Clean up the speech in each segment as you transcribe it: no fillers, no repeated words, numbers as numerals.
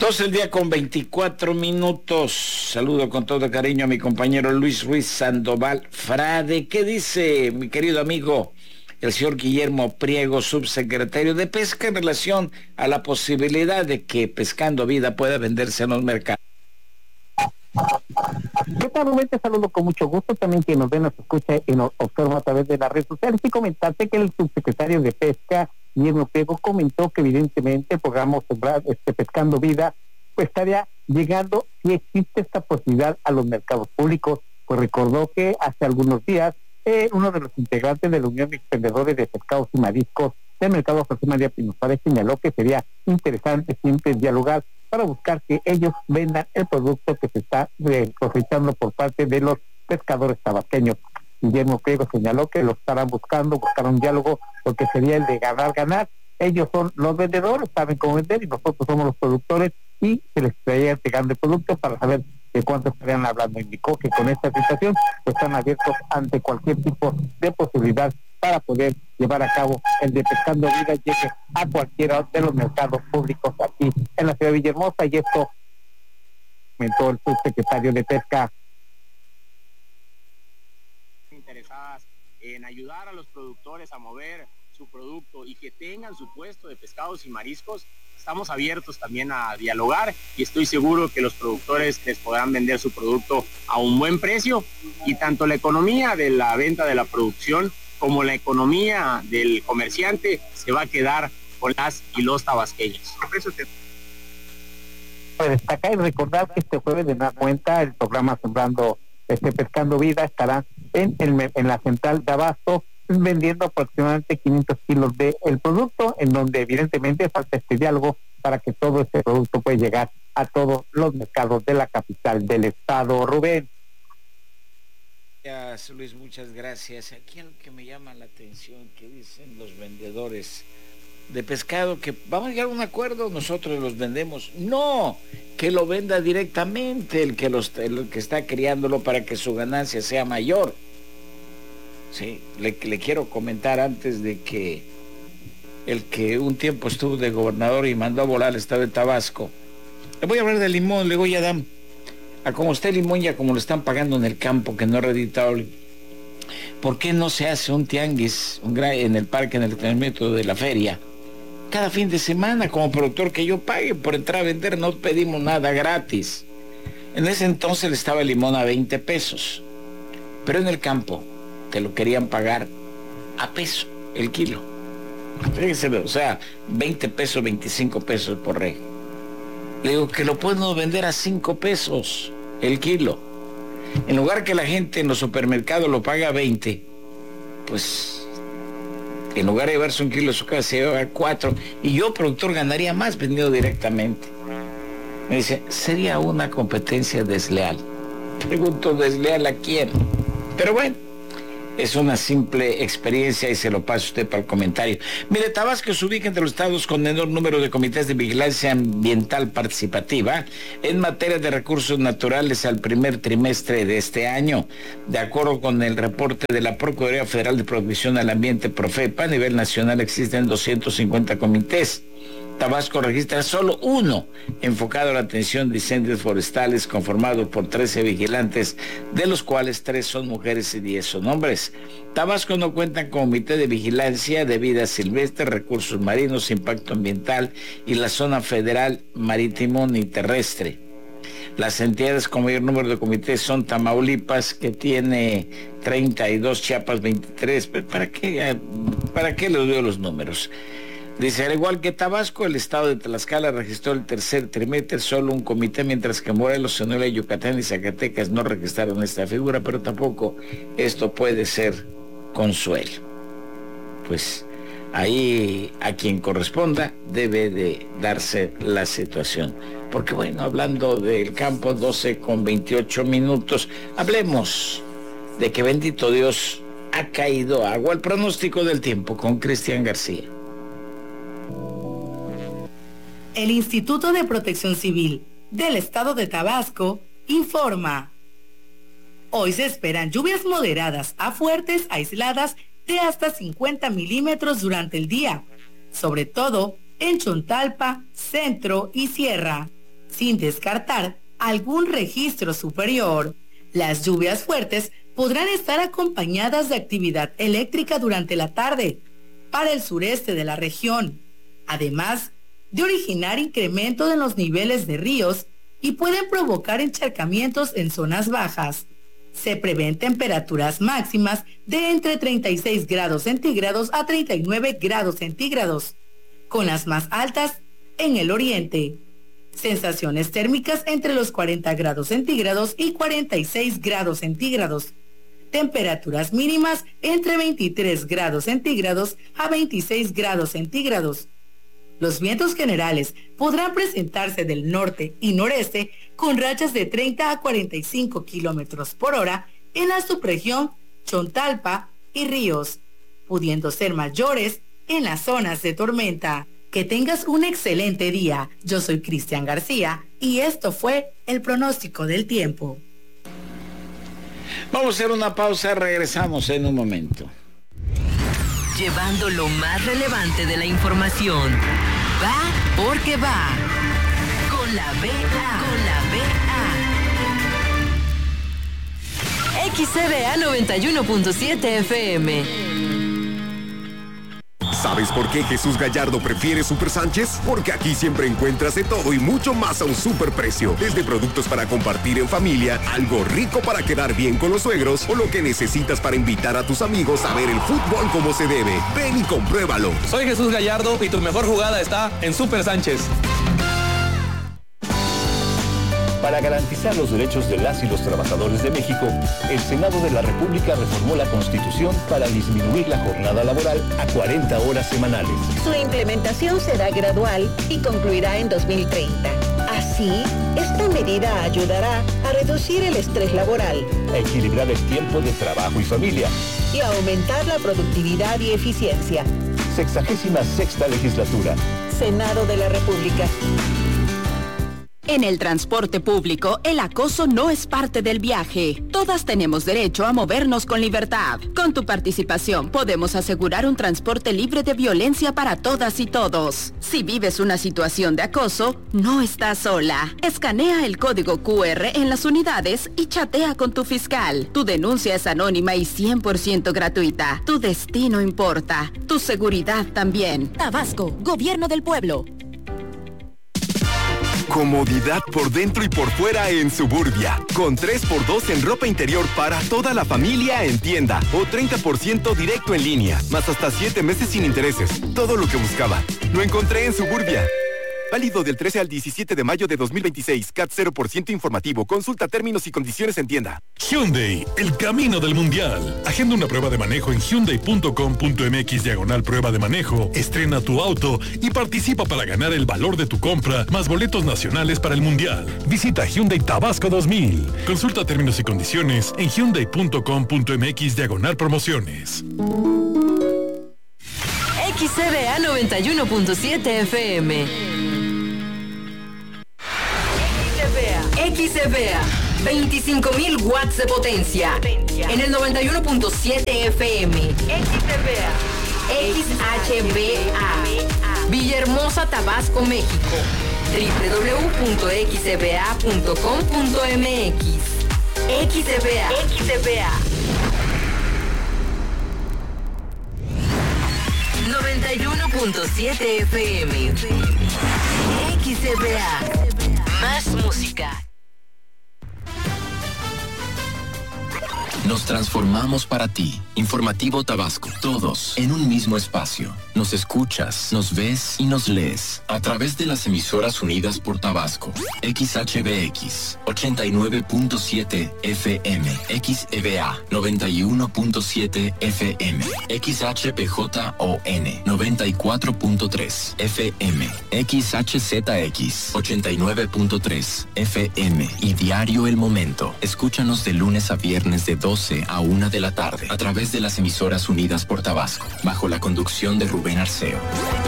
12 el día con 24 minutos. Saludo con todo cariño a mi compañero Luis Ruiz Sandoval Frade. ¿Qué dice mi querido amigo el señor Guillermo Priego, subsecretario de Pesca, en relación a la posibilidad de que Pescando Vida pueda venderse en los mercados? ¿Qué tal, Rubén? Te saludo con mucho gusto. También quien nos ve, nos escucha y nos observa a través de las redes sociales. Y comentarte que el subsecretario de Pesca, Guillermo Priego, comentó que evidentemente el programa Pescando Vida pues estaría llegando, si existe esta posibilidad, a los mercados públicos. Pues recordó que hace algunos días uno de los integrantes de la Unión de Expendedores de Pescados y Mariscos del mercado, José María Pino Suárez, señaló que sería interesante siempre dialogar para buscar que ellos vendan el producto que se está cosechando por parte de los pescadores tabasqueños. Guillermo Priego señaló que lo estarán buscar un diálogo, porque sería el de ganar. Ellos son los vendedores, saben cómo vender, y nosotros somos los productores, y se les estaría entregando el producto para saber de cuánto estarían hablando. Indicó que con esta situación pues están abiertos ante cualquier tipo de posibilidad para poder llevar a cabo el de Pescando Vida, llegue a cualquiera de los mercados públicos aquí en la ciudad de Villahermosa. Y esto comentó el subsecretario de Pesca. Interesadas en ayudar a los productores a mover su producto y que tengan su puesto de pescados y mariscos, estamos abiertos también a dialogar, y estoy seguro que los productores les podrán vender su producto a un buen precio, y tanto la economía de la venta de la producción como la economía del comerciante se va a quedar con las y los tabasqueños. Para destacar y recordar que este jueves, de nueva cuenta, el programa Pescando Vida estará en la central de abasto, vendiendo aproximadamente 500 kilos del producto, en donde evidentemente falta este diálogo para que todo este producto pueda llegar a todos los mercados de la capital del estado. Rubén. Gracias, Luis, muchas gracias. Aquí algo que me llama la atención, que dicen los vendedores de pescado, que vamos a llegar a un acuerdo, nosotros los vendemos. No, que lo venda directamente el que está criándolo para que su ganancia sea mayor. Sí, le quiero comentar, antes de que el que un tiempo estuvo de gobernador y mandó a volar el estado de Tabasco, le voy a hablar de limón. Le digo, ya dam, a como está el limón, ya como lo están pagando en el campo, que no es reditable, ¿por qué no se hace un tianguis en el parque, en el estacionamiento de la feria, cada fin de semana, como productor, que yo pague por entrar a vender? No pedimos nada gratis. En ese entonces le estaba el limón a 20 pesos, pero en el campo te lo querían pagar a peso el kilo. Fíjense, o sea, 20 pesos, 25 pesos por rey. Le digo que lo podemos vender a 5 pesos el kilo. En lugar que la gente en los supermercados lo paga a 20, pues en lugar de llevarse un kilo de su casa, se lleva 4, y yo, productor, ganaría más vendiendo directamente. Me dice, sería una competencia desleal. Pregunto, ¿desleal a quién? Pero bueno, es una simple experiencia y se lo paso a usted para el comentario. Mire, Tabasco se ubica entre los estados con menor número de comités de vigilancia ambiental participativa en materia de recursos naturales al primer trimestre de este año. De acuerdo con el reporte de la Procuraduría Federal de Protección al Ambiente, Profepa, a nivel nacional existen 250 comités. Tabasco registra solo uno enfocado a la atención de incendios forestales, conformado por 13 vigilantes, de los cuales 3 son mujeres y 10 son hombres. Tabasco no cuenta con comité de vigilancia de vida silvestre, recursos marinos, impacto ambiental y la zona federal marítimo ni terrestre. Las entidades con mayor número de comités son Tamaulipas, que tiene 32, Chiapas 23. ¿Para qué les doy los números? Dice, al igual que Tabasco, el estado de Tlaxcala registró el tercer trimestre solo un comité, mientras que Morelos, Sonora, Yucatán y Zacatecas no registraron esta figura, pero tampoco esto puede ser consuelo. Pues ahí a quien corresponda debe de darse la situación. Porque bueno, hablando del campo, 12 con 28 minutos, hablemos de que bendito Dios ha caído agua. El pronóstico del tiempo con Cristian García. El Instituto de Protección Civil del Estado de Tabasco informa. Hoy se esperan lluvias moderadas a fuertes aisladas de hasta 50 milímetros durante el día, sobre todo en Chontalpa, Centro y Sierra. sin descartar algún registro superior. Las lluvias fuertes podrán estar acompañadas de actividad eléctrica durante la tarde para el sureste de la región, además de originar incremento de los niveles de ríos y pueden provocar encharcamientos en zonas bajas. Se prevén temperaturas máximas de entre 36 grados centígrados a 39 grados centígrados, con las más altas en el oriente. Sensaciones térmicas entre los 40 grados centígrados y 46 grados centígrados. Temperaturas mínimas entre 23 grados centígrados a 26 grados centígrados. Los vientos generales podrán presentarse del norte y noreste con rachas de 30 a 45 kilómetros por hora en la subregión Chontalpa y Ríos, pudiendo ser mayores en las zonas de tormenta. Que tengas un excelente día. Yo soy Cristian García y esto fue el pronóstico del tiempo. Vamos a hacer una pausa, regresamos en un momento. Llevando lo más relevante de la información. Va porque va. Con la BA. XCBA 91.7 FM. ¿Sabes por qué Jesús Gallardo prefiere Super Sánchez? Porque aquí siempre encuentras de todo y mucho más a un super precio. Desde productos para compartir en familia, algo rico para quedar bien con los suegros o lo que necesitas para invitar a tus amigos a ver el fútbol como se debe. Ven y compruébalo. Soy Jesús Gallardo y tu mejor jugada está en Super Sánchez. Para garantizar los derechos de las y los trabajadores de México, el Senado de la República reformó la Constitución para disminuir la jornada laboral a 40 horas semanales. Su implementación será gradual y concluirá en 2030. Así, esta medida ayudará a reducir el estrés laboral, a equilibrar el tiempo de trabajo y familia y a aumentar la productividad y eficiencia. 66ª legislatura. Senado de la República. En el transporte público, el acoso no es parte del viaje. Todas tenemos derecho a movernos con libertad. Con tu participación podemos asegurar un transporte libre de violencia para todas y todos. Si vives una situación de acoso, no estás sola. Escanea el código QR en las unidades y chatea con tu fiscal. Tu denuncia es anónima y 100% gratuita. Tu destino importa. Tu seguridad también. Tabasco, Gobierno del Pueblo. Comodidad por dentro y por fuera en Suburbia. Con 3x2 en ropa interior para toda la familia en tienda. O 30% directo en línea. Más hasta 7 meses sin intereses. Todo lo que buscaba. Lo encontré en Suburbia. Válido del 13 al 17 de mayo de 2026. CAT 0% informativo. Consulta términos y condiciones en tienda. Hyundai, el camino del mundial. Agenda una prueba de manejo en hyundai.com.mx/prueba de manejo. Estrena tu auto y participa para ganar el valor de tu compra más boletos nacionales para el mundial. Visita Hyundai Tabasco 2000. Consulta términos y condiciones en hyundai.com.mx/promociones. XCBA 91.7 FM. XCBA, 25.000 watts de potencia. En el 91.7 FM. XCBA. XHBA. Villahermosa, Tabasco, México. www.xcba.com.mx. XCBA. XCBA. 91.7 FM. XCBA. Más música. Nos transformamos para ti. Informativo Tabasco. Todos en un mismo espacio. Nos escuchas, nos ves y nos lees a través de las emisoras unidas por Tabasco. XHBX 89.7 FM. XEBA 91.7 FM. XHPJON 94.3 FM. XHZX 89.3 FM. Y Diario El Momento. Escúchanos de lunes a viernes de 12 a 1 de la tarde a través de las emisoras unidas por Tabasco, bajo la conducción de Rubén Arceo.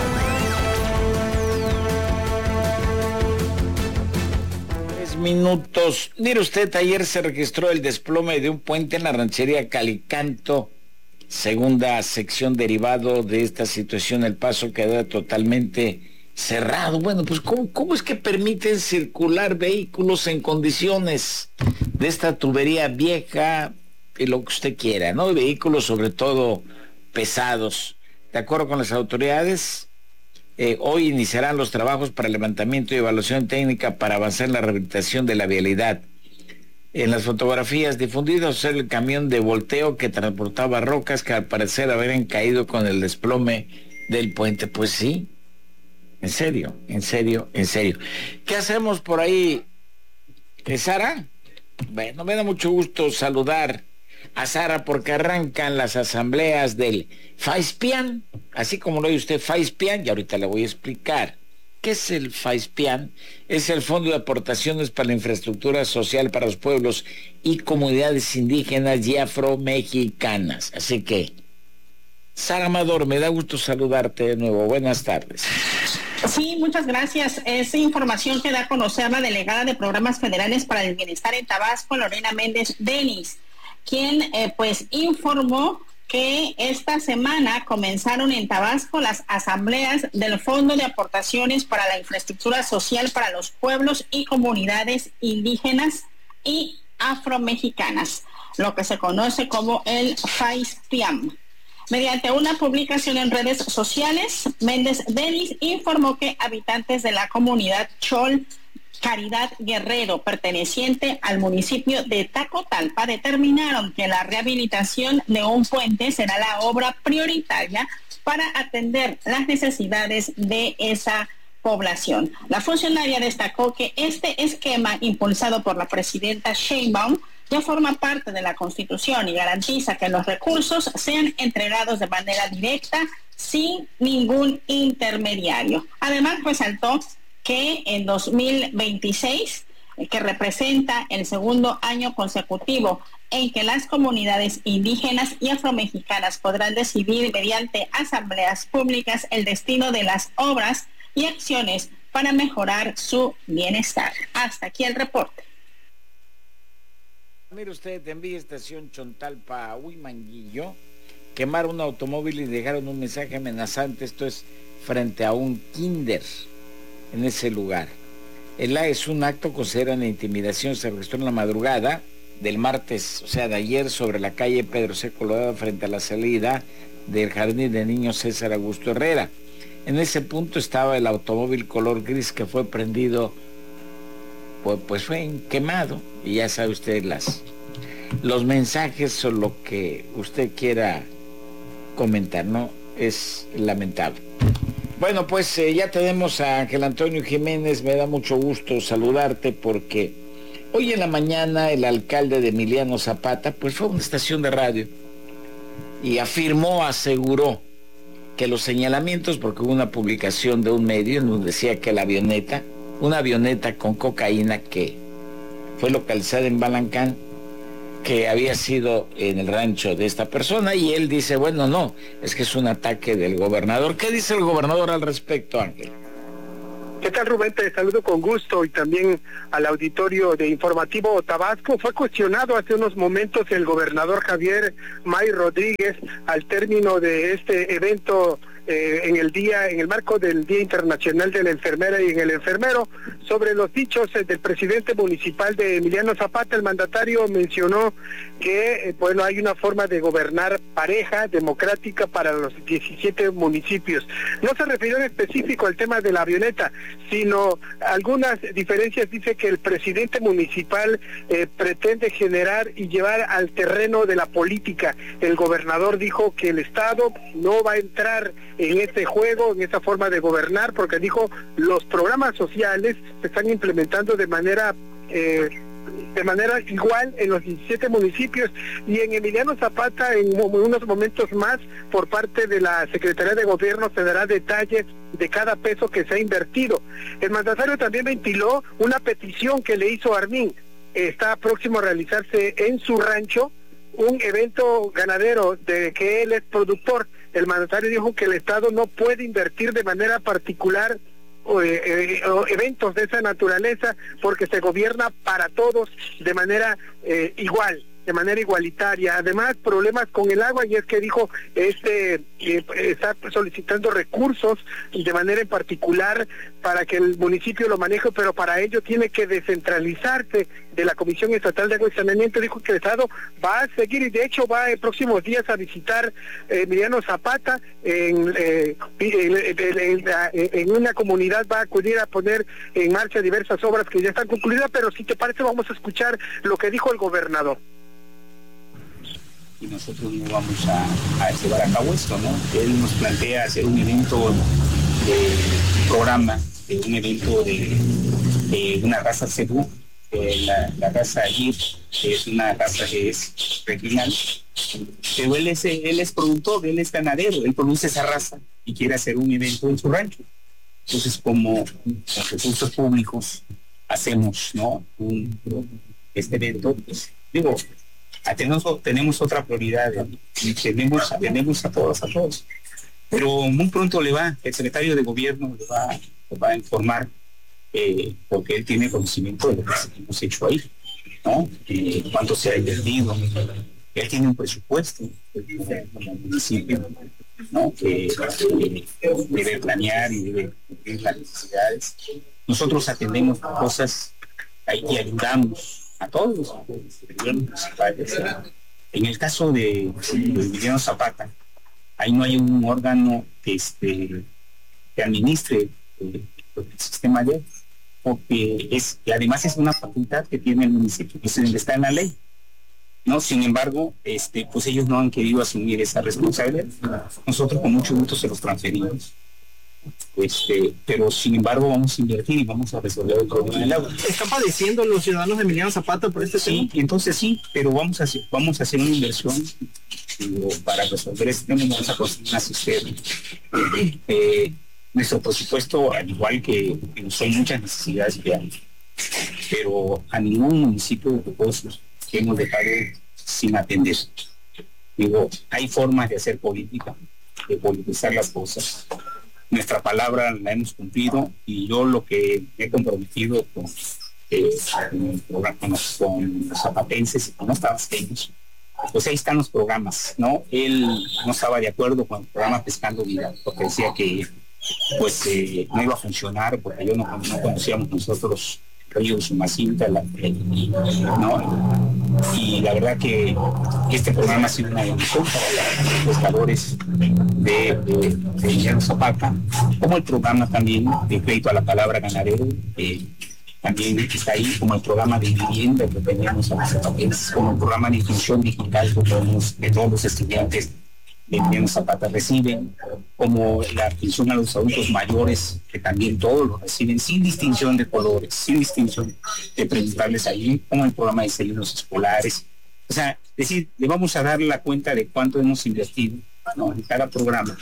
Minutos. Mire usted, ayer se registró el desplome de un puente en la ranchería Calicanto, segunda sección derivado de esta situación. El paso quedó totalmente cerrado. Bueno, pues ¿cómo es que permiten circular vehículos en condiciones de esta tubería vieja y lo que usted quiera, ¿no? Vehículos sobre todo pesados. De acuerdo con las autoridades, hoy iniciarán los trabajos para levantamiento y evaluación técnica para avanzar en la rehabilitación de la vialidad. En las fotografías difundidas, el camión de volteo que transportaba rocas que al parecer habrían caído con el desplome del puente. Pues sí, en serio. ¿Qué hacemos por ahí, Sara? Bueno, me da mucho gusto saludar a Sara porque arrancan las asambleas del FAISPIAN, así como lo oye usted, FAISPIAN, y ahorita le voy a explicar. ¿Qué es el FAISPIAN? Es el Fondo de Aportaciones para la Infraestructura Social para los Pueblos y Comunidades Indígenas y Afromexicanas. Así que, Sara Amador, me da gusto saludarte de nuevo. Buenas tardes. Sí, muchas gracias. Es información que da a conocer la delegada de Programas Federales para el Bienestar en Tabasco, Lorena Méndez Denis, quien pues informó que esta semana comenzaron en Tabasco las asambleas del Fondo de Aportaciones para la Infraestructura Social para los Pueblos y Comunidades Indígenas y Afromexicanas, lo que se conoce como el FAISPIAM. Mediante una publicación en redes sociales, Méndez Denis informó que habitantes de la comunidad Chol Caridad Guerrero, perteneciente al municipio de Tacotalpa, determinaron que la rehabilitación de un puente será la obra prioritaria para atender las necesidades de esa población. La funcionaria destacó que este esquema impulsado por la presidenta Sheinbaum ya forma parte de la Constitución y garantiza que los recursos sean entregados de manera directa sin ningún intermediario. Además, resaltó que en 2026, que representa el segundo año consecutivo en que las comunidades indígenas y afromexicanas podrán decidir mediante asambleas públicas el destino de las obras y acciones para mejorar su bienestar. Hasta aquí el reporte. Mire usted, en Villa Estación Chontalpa, Huimanguillo, quemaron un automóvil y dejaron un mensaje amenazante. Esto es frente a un kinder en ese lugar. Es un acto consideran intimidación. Se registró en la madrugada del martes, o sea, de ayer, sobre la calle Pedro C. Colorado, frente a la salida del Jardín de Niños César Augusto Herrera. En ese punto estaba el automóvil color gris que fue prendido, pues fue quemado, y ya sabe usted, los mensajes son lo que usted quiera comentar, ¿no? Es lamentable. Bueno, pues ya tenemos a Ángel Antonio Jiménez. Me da mucho gusto saludarte porque hoy en la mañana el alcalde de Emiliano Zapata pues fue a una estación de radio y aseguró que los señalamientos, porque hubo una publicación de un medio en donde decía que una avioneta con cocaína que fue localizada en Balancán, que había sido en el rancho de esta persona, y él dice, bueno, no, es que es un ataque del gobernador. ¿Qué dice el gobernador al respecto, Ángel? ¿Qué tal, Rubén? Te saludo con gusto y también al auditorio de Informativo Tabasco. Fue cuestionado hace unos momentos el gobernador Javier May Rodríguez al término de este evento en el marco del Día Internacional de la Enfermera y en el enfermero, sobre los dichos del presidente municipal de Emiliano Zapata. El mandatario mencionó que hay una forma de gobernar pareja, democrática para los 17 municipios. No se refirió en específico al tema de la avioneta, sino algunas diferencias. Dice que el presidente municipal pretende generar y llevar al terreno de la política. El gobernador dijo que el Estado no va a entrar en este juego, en esta forma de gobernar, porque dijo los programas sociales se están implementando de manera igual en los 17 municipios, y en Emiliano Zapata en unos momentos más por parte de la Secretaría de Gobierno se dará detalles de cada peso que se ha invertido. El mandatario también ventiló una petición que le hizo Armin. Está próximo a realizarse en su rancho un evento ganadero de que él es productor. El mandatario dijo que el Estado no puede invertir de manera particular o eventos de esa naturaleza porque se gobierna para todos de manera igual. de manera igualitaria. Además, problemas con el agua, y es que dijo está solicitando recursos de manera en particular para que el municipio lo maneje, pero para ello tiene que descentralizarse de la Comisión Estatal de Agua y Saneamiento. Dijo que el Estado va a seguir, y de hecho va en próximos días a visitar Emiliano Zapata en una comunidad, va a acudir a poner en marcha diversas obras que ya están concluidas, pero si te parece vamos a escuchar lo que dijo el gobernador. Y nosotros no vamos a llevar a cabo esto, ¿no? Él nos plantea hacer un evento de programa, un evento de una raza cebú, la raza Ayir, que es una raza que es regional, pero él es productor, él es ganadero, él produce esa raza y quiere hacer un evento en su rancho. Entonces, como los recursos públicos hacemos, ¿no? Este evento, pues, digo, tenemos otra prioridad, atendemos a todos, pero muy pronto el secretario de gobierno le va a informar, porque él tiene conocimiento de lo que hemos hecho ahí, ¿no? Cuánto se ha invertido. Él tiene un presupuesto como municipio, ¿no? Que debe planear y debe cumplir las necesidades. Nosotros atendemos cosas y ayudamos a todos los gobiernos municipales. En el caso de Emiliano Zapata, ahí no hay un órgano que administre el sistema de, porque además es una facultad que tiene el municipio, que está en la ley, ¿no? Sin embargo, pues ellos no han querido asumir esa responsabilidad. Nosotros con mucho gusto se los transferimos. Pero sin embargo vamos a invertir y vamos a resolver el problema del agua. ¿Están padeciendo los ciudadanos de Emiliano Zapata por este tema? Sí, entonces sí, pero vamos a hacer una inversión para resolver este tema. Vamos a construir una cisterna. Nuestro presupuesto, al igual que son muchas necesidades que hay, pero a ningún municipio de Pozos que hemos dejado sin atender. Digo, hay formas de hacer política, de politizar las cosas. Nuestra palabra la hemos cumplido, y yo lo que he comprometido con los zapatenses y con los tabasqueños, pues ahí están los programas, ¿no? Él no estaba de acuerdo con el programa Pescando Vida, porque decía que pues no iba a funcionar, porque no conocíamos nosotros Río Sumacinta, ¿no? Y la verdad que este programa ha sido una bendición para los pescadores de Emiliano Zapata, como el programa también de crédito a la palabra ganadero, también está ahí, como el programa de vivienda que teníamos a los zapatenses, como el programa de inclusión digital que todos los estudiantes de Emiliano Zapata reciben, como la atención a los adultos mayores, que también todos lo reciben, sin distinción de colores, sin distinción de preguntarles ahí, como el programa de desayunos escolares. O sea, decir, le vamos a dar la cuenta de cuánto hemos invertido, ¿no? En cada programa.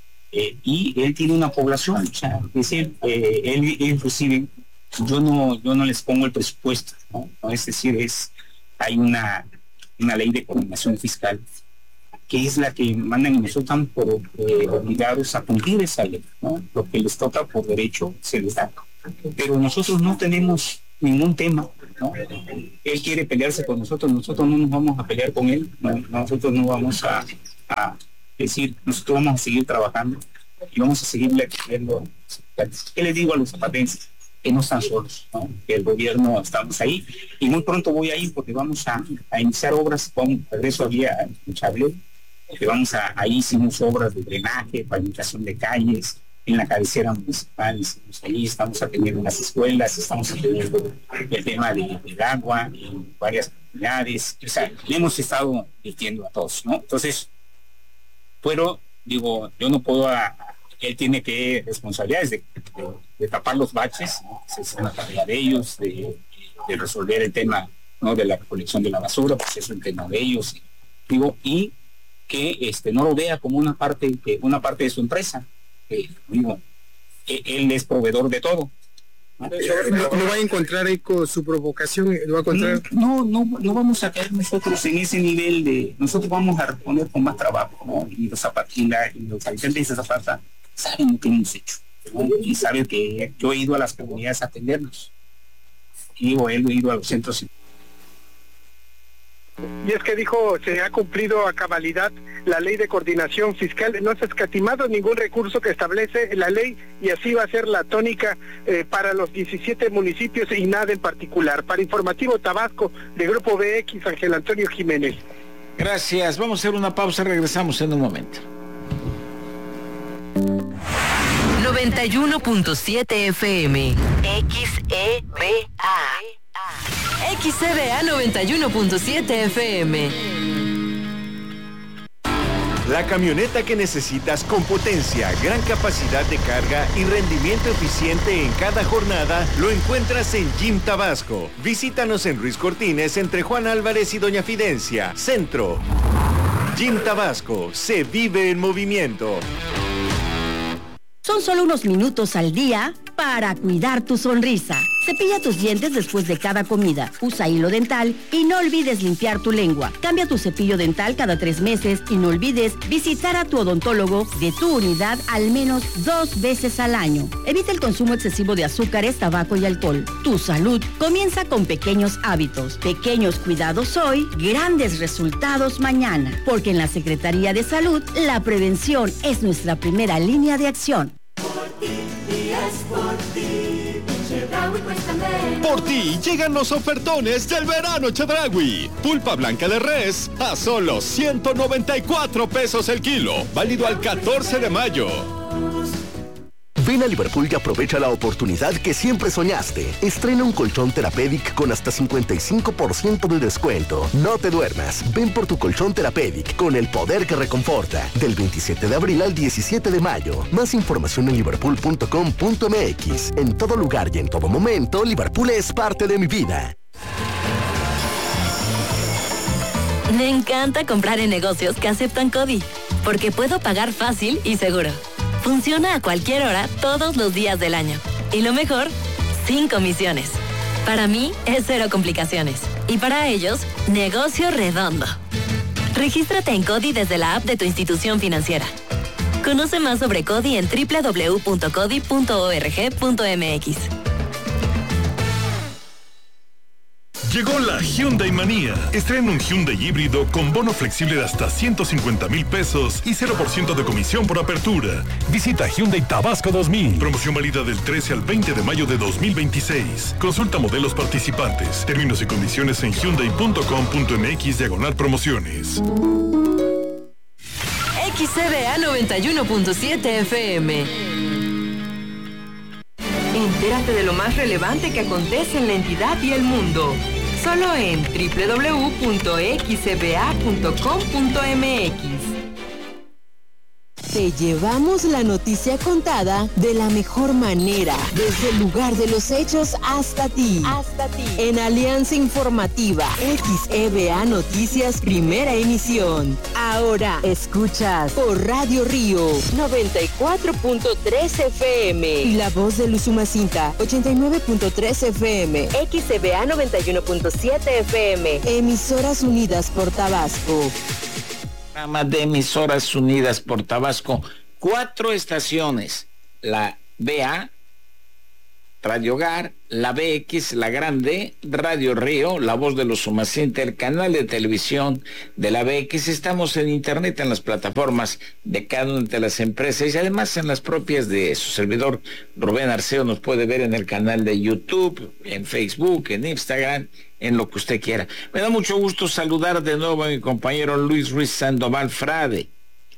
Y él tiene una población, o sea, es decir, él inclusive, yo no les pongo el presupuesto, ¿no? Es decir, hay una ley de coordinación fiscal, que es la que mandan, y nosotros estamos obligados a cumplir esa ley, ¿no? Lo que les toca por derecho se les da. Pero nosotros no tenemos ningún tema, ¿no? Él quiere pelearse con nosotros no nos vamos a pelear con él, ¿no? Nosotros no vamos a decir, nosotros vamos a seguir trabajando y vamos a seguirle pidiendo. ¿Qué les digo a los zapatenses? Que no están solos, ¿no? Que el gobierno estamos ahí, y muy pronto voy a ir porque vamos a iniciar obras, regreso a Chable, que ahí hicimos obras de drenaje, pavimentación de calles, en la cabecera municipal, ahí estamos atendiendo las escuelas, estamos atendiendo el tema del agua en varias comunidades, o sea, le hemos estado invirtiendo a todos, ¿no? Entonces, pero digo, yo no puedo, él tiene que responsabilidades de tapar los baches, ¿no? Es una tarea de ellos, de resolver el tema, ¿no? De la recolección de la basura, pues es un tema de ellos, digo, y que no lo vea como una parte de su empresa. Digo, él es proveedor de todo. ¿No va a encontrar ahí con su provocación? ¿Lo va a encontrar? No vamos a caer nosotros en ese nivel de... Nosotros vamos a responder con más trabajo, ¿no? Y los habitantes de Zapata saben lo que hemos hecho, ¿no? Y saben que yo he ido a las comunidades a atendernos. Y digo, él ha ido a los centros. Y es que dijo, se ha cumplido a cabalidad la ley de coordinación fiscal, no se ha escatimado ningún recurso que establece la ley y así va a ser la tónica para los 17 municipios y nada en particular. Para Informativo Tabasco, de Grupo BX, Ángel Antonio Jiménez. Gracias, vamos a hacer una pausa, regresamos en un momento. 91.7 FM XEBA. XEBA 91.7 FM. La camioneta que necesitas con potencia, gran capacidad de carga y rendimiento eficiente en cada jornada lo encuentras en Jim Tabasco. Visítanos en Ruiz Cortines entre Juan Álvarez y Doña Fidencia, Centro. Jim Tabasco, se vive en movimiento. Son solo unos minutos al día para cuidar tu sonrisa. Cepilla tus dientes después de cada comida. Usa hilo dental y no olvides limpiar tu lengua. Cambia tu cepillo dental cada 3 meses y no olvides visitar a tu odontólogo de tu unidad al menos 2 veces al año. Evita el consumo excesivo de azúcares, tabaco y alcohol. Tu salud comienza con pequeños hábitos. Pequeños cuidados hoy, grandes resultados mañana. Porque en la Secretaría de Salud, la prevención es nuestra primera línea de acción. Por ti llegan los ofertones del verano Chedraui. Pulpa blanca de res a solo 194 pesos el kilo. Válido al 14 de mayo. Ven a Liverpool y aprovecha la oportunidad que siempre soñaste. Estrena un colchón Therapeutic con hasta 55% de descuento. No te duermas. Ven por tu colchón Therapeutic con el poder que reconforta. Del 27 de abril al 17 de mayo. Más información en liverpool.com.mx. En todo lugar y en todo momento, Liverpool es parte de mi vida. Me encanta comprar en negocios que aceptan CODI, porque puedo pagar fácil y seguro. Funciona a cualquier hora, todos los días del año. Y lo mejor, sin comisiones. Para mí, es 0 complicaciones. Y para ellos, negocio redondo. Regístrate en CODI desde la app de tu institución financiera. Conoce más sobre CODI en www.codi.org.mx. Llegó la Hyundai Manía. Estrena un Hyundai híbrido con bono flexible de hasta 150,000 pesos y 0% de comisión por apertura. Visita Hyundai Tabasco 2000. Promoción válida del 13 al 20 de mayo de 2026. Consulta modelos participantes. Términos y condiciones en hyundai.com.mx/promociones. XCBA 91.7 FM. Entérate de lo más relevante que acontece en la entidad y el mundo. Solo en www.xcba.com.mx. Te llevamos la noticia contada de la mejor manera, desde el lugar de los hechos hasta ti. En Alianza Informativa, XEBA Noticias, primera emisión. Ahora escuchas por Radio Río 94.3 FM y La Voz de Usumacinta 89.3 FM, XEBA 91.7 FM. Emisoras unidas por Tabasco. Programa de Emisoras Unidas por Tabasco, 4 estaciones, la BA, Radio Hogar, la BX, la Grande, Radio Río, La Voz de los Usumacinta, el canal de televisión de la BX. Estamos en internet, en las plataformas de cada una de las empresas y además en las propias de su servidor Rubén Arceo. Nos puede ver en el canal de YouTube, en Facebook, en Instagram, en lo que usted quiera. Me da mucho gusto saludar de nuevo a mi compañero Luis Ruiz Sandoval Frade.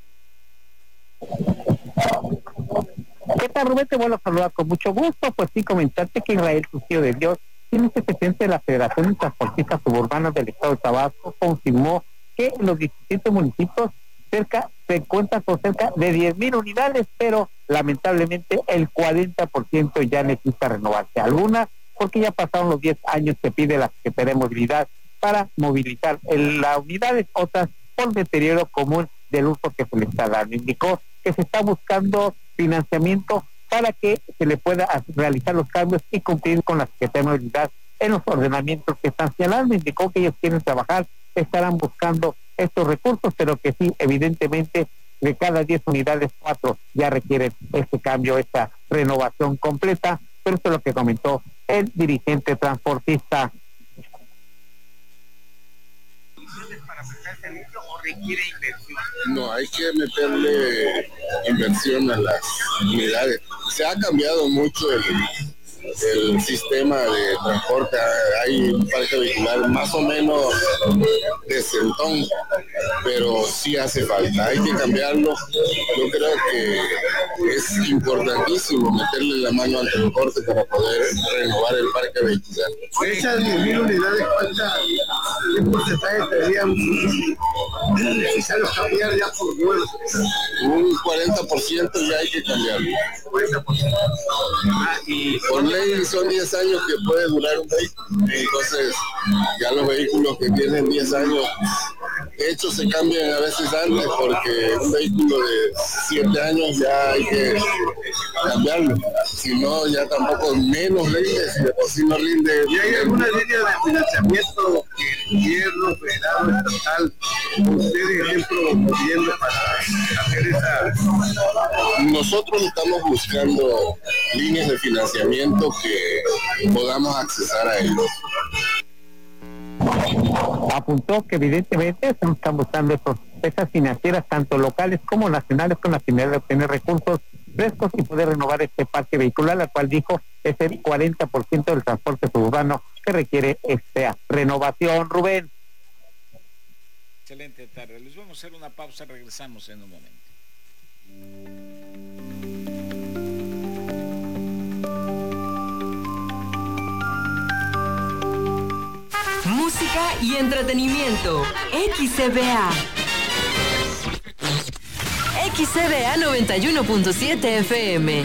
¿Qué tal, Rubén? Te vuelvo a saludar con mucho gusto. Pues sí, comentarte que Israel Trujillo de Dios, quien es el presidente de la Federación de Transportistas Suburbanos del Estado de Tabasco, confirmó que en los 17 municipios se cuentan con cerca de 10,000 unidades, pero lamentablemente el 40% ya necesita renovarse. Algunas porque ya pasaron los 10 años que pide la Secretaría de Movilidad para movilizar las unidades, otras por deterioro común del uso que se le está dando. Indicó que se está buscando financiamiento para que se le pueda realizar los cambios y cumplir con la Secretaría de Movilidad en los ordenamientos que están señalando. Indicó que ellos quieren trabajar, estarán buscando estos recursos, pero que sí, evidentemente, de cada 10 unidades, 4 ya requieren este cambio, esta renovación completa. Pero eso es lo que comentó el dirigente transportista. requiere inversión? No, hay que meterle inversión a las unidades. Se ha cambiado mucho el sistema de transporte. Hay un parque vehicular más o menos decentón, pero sí hace falta, hay que cambiarlo. Yo creo que es importantísimo meterle la mano al transporte para poder renovar el parque vehicular. Esas 10.000 unidades, ¿qué porcentaje serían necesarios cambiar ya por nuevos? Un 40% ya hay que cambiarlo. 40%. Y por ley son 10 años que puede durar un vehículo. Entonces, ya los vehículos que tienen 10 años, de hecho se cambian a veces antes, porque un vehículo de 7 años ya hay que cambiarlo. Si no, ya tampoco menos rinde, si de por sí no rinde. ¿Y hay alguna línea de financiamiento que el gobierno federal, estatal, ustedes ejemplo viendo para hacer esa? Nosotros estamos buscando líneas de financiamiento que podamos accesar a ellos. Apuntó que evidentemente se están buscando esas financieras tanto locales como nacionales con la finalidad de obtener recursos frescos y poder renovar este parque vehicular, la cual dijo es el 40% del transporte suburbano que requiere esta renovación. Rubén. Excelente tarde. Les vamos a hacer una pausa, regresamos en un momento. Música y entretenimiento. XCBA. XCBA 91.7 FM.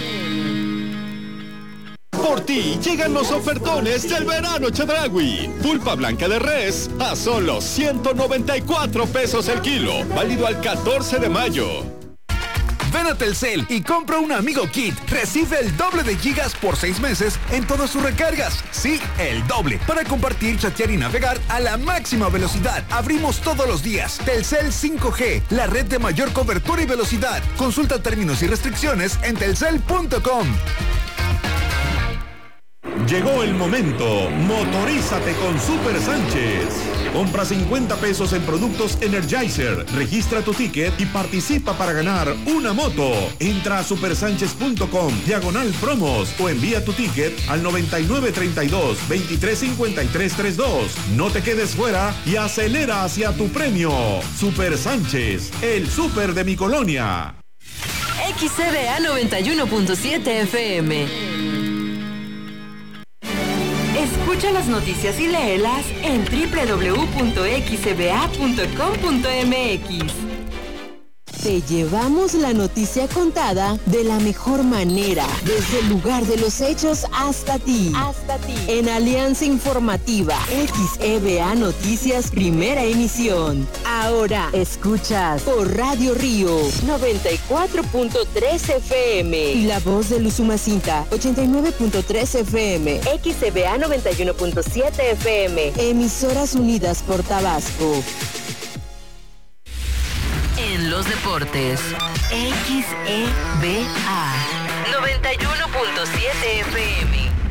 Por ti llegan los ofertones del verano Chedraui. Pulpa blanca de res a solo 194 pesos el kilo. Válido al 14 de mayo. Ven a Telcel y compra un Amigo Kit. Recibe el doble de gigas por 6 meses en todas sus recargas. Sí, el doble. Para compartir, chatear y navegar a la máxima velocidad. Abrimos todos los días. Telcel 5G, la red de mayor cobertura y velocidad. Consulta términos y restricciones en telcel.com. Llegó el momento. Motorízate con Super Sánchez. Compra 50 pesos en productos Energizer. Registra tu ticket y participa para ganar una moto. Entra a supersanchez.com/promos o envía tu ticket al 9932-235332. No te quedes fuera y acelera hacia tu premio. Super Sánchez, el super de mi colonia. XCBA 91.7 FM. Escucha las noticias y léelas en www.xcba.com.mx. Te llevamos la noticia contada de la mejor manera, desde el lugar de los hechos hasta ti. En Alianza Informativa, XEBA Noticias, primera emisión. Ahora escuchas por Radio Río 94.3 FM y La Voz de Usumacinta 89.3 FM, XEBA 91.7 FM, Emisoras Unidas por Tabasco. En los deportes, XEBA 91.7 FM.